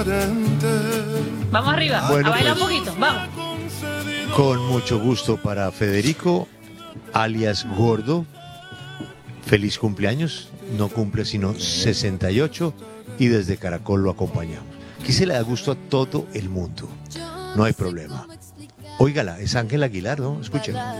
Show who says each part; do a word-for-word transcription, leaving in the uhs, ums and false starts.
Speaker 1: Vamos arriba,
Speaker 2: Bueno,
Speaker 1: a bailar
Speaker 2: pues,
Speaker 1: un poquito, vamos.
Speaker 2: Con mucho gusto para Federico, alias Gordo. Feliz cumpleaños. No cumple sino sesenta y ocho y desde Caracol lo acompañamos. Aquí se le da gusto a todo el mundo. No hay problema. Óigala, es Ángel Aguilar, ¿no? Escuchen.